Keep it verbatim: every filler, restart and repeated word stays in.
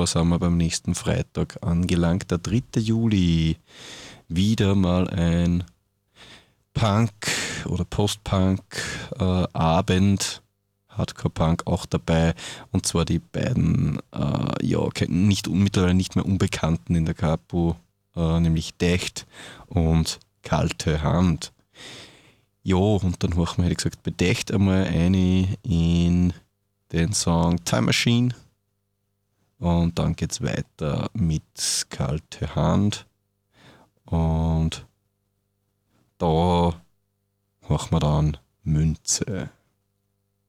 Da sind wir beim nächsten Freitag angelangt, der dritte Juli. Wieder mal ein Punk oder Post-Punk-Abend. Hardcore-Punk auch dabei. Und zwar die beiden, äh, ja, nicht, mittlerweile nicht mehr Unbekannten in der Capo, äh, nämlich Dächt und Kalte Hand. Ja, und dann haben wir, hätte ich gesagt, bedächt einmal eine in den Song Time Machine. Und dann geht's weiter mit Kalte Hand. Und da machen wir dann Münze.